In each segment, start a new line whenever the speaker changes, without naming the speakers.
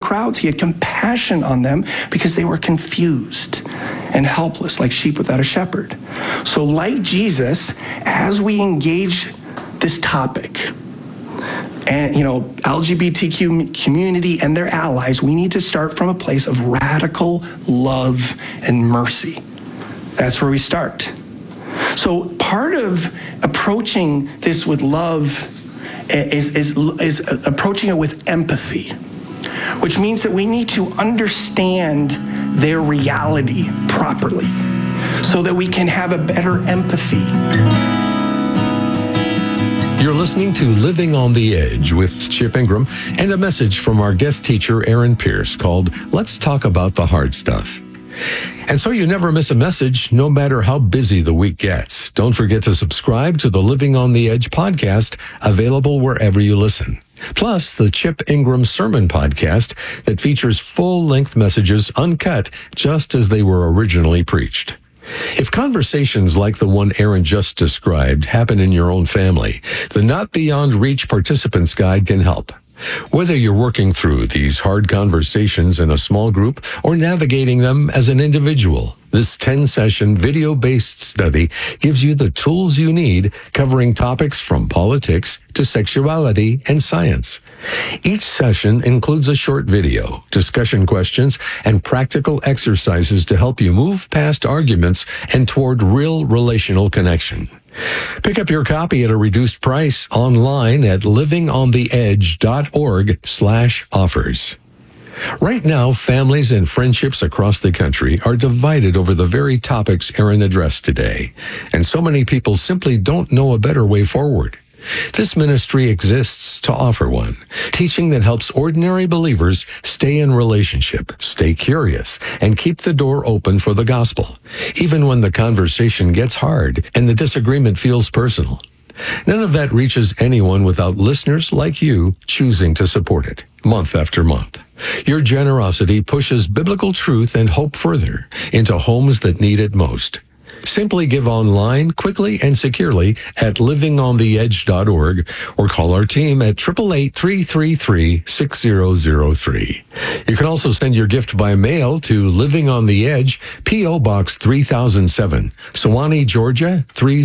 crowds. He had compassion on them because they were confused and helpless, like sheep without a shepherd. So like Jesus, as we engage this topic, and LGBTQ community and their allies, we need to start from a place of radical love and mercy. That's where we start. So part of approaching this with love is approaching it with empathy, which means that we need to understand their reality properly so that we can have a better empathy.
You're listening to Living on the Edge with Chip Ingram and a message from our guest teacher, Aaron Pierce, called Let's Talk About the Hard Stuff. And so you never miss a message, no matter how busy the week gets. Don't forget to subscribe to the Living on the Edge podcast, available wherever you listen. Plus, the Chip Ingram Sermon Podcast that features full-length messages uncut just as they were originally preached. If conversations like the one Aaron just described happen in your own family, the Not Beyond Reach Participants Guide can help. Whether you're working through these hard conversations in a small group or navigating them as an individual, this 10-session video-based study gives you the tools you need, covering topics from politics to sexuality and science. Each session includes a short video, discussion questions, and practical exercises to help you move past arguments and toward real relational connection. Pick up your copy at a reduced price online at livingontheedge.org/offers. Right now, families and friendships across the country are divided over the very topics Aaron addressed today, and so many people simply don't know a better way forward. This ministry exists to offer one, teaching that helps ordinary believers stay in relationship, stay curious, and keep the door open for the gospel, even when the conversation gets hard and the disagreement feels personal. None of that reaches anyone without listeners like you choosing to support it, month after month. Your generosity pushes biblical truth and hope further into homes that need it most. Simply give online, quickly and securely at livingontheedge.org or call our team at 888-333-6003. You can also send your gift by mail to Living on the Edge, P.O. Box 3007, Sewanee, Georgia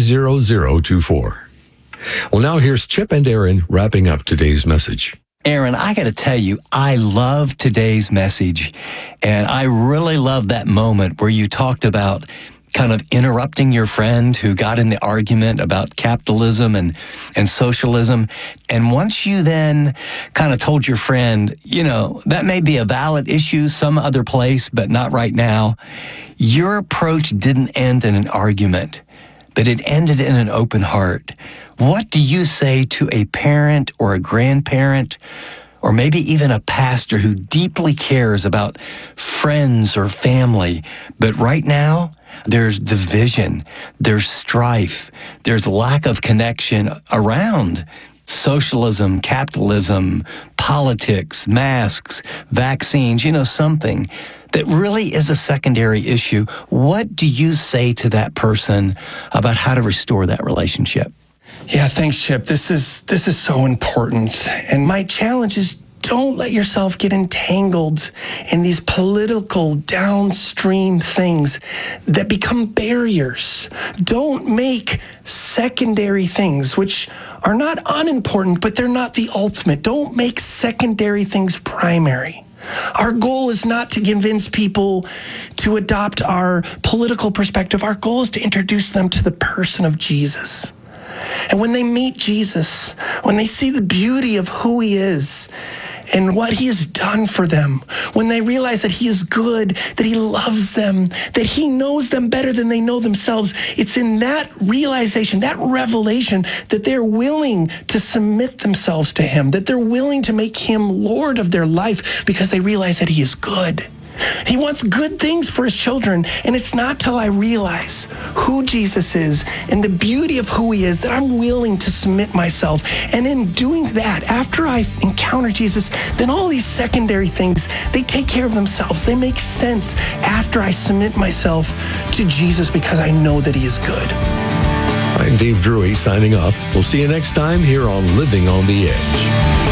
30024. Well, now here's Chip and Aaron wrapping up today's message.
Aaron, I got to tell you, I love today's message, and I really love that moment where you talked about kind of interrupting your friend who got in the argument about capitalism and socialism. And once you then kind of told your friend, that may be a valid issue some other place, but not right now, your approach didn't end in an argument, but it ended in an open heart. What do you say to a parent or a grandparent or maybe even a pastor who deeply cares about friends or family, but right now there's division, there's strife, there's lack of connection around socialism, capitalism, politics, masks, vaccines, something that really is a secondary issue? What do you say to that person about how to restore that relationship?
Yeah, thanks, Chip. This is so important. And my challenge is, don't let yourself get entangled in these political downstream things that become barriers. Don't make secondary things, which are not unimportant, but they're not the ultimate. Don't make secondary things primary. Our goal is not to convince people to adopt our political perspective. Our goal is to introduce them to the person of Jesus. And when they meet Jesus, when they see the beauty of who he is and what he has done for them, when they realize that he is good, that he loves them, that he knows them better than they know themselves, it's in that realization, that revelation, that they're willing to submit themselves to him, that they're willing to make him Lord of their life because they realize that he is good. He wants good things for his children, and it's not till I realize who Jesus is and the beauty of who he is that I'm willing to submit myself. And in doing that, after I encounter Jesus, then all these secondary things, they take care of themselves. They make sense after I submit myself to Jesus because I know that he is good.
I'm Dave Drury signing off. We'll see you next time here on Living on the Edge.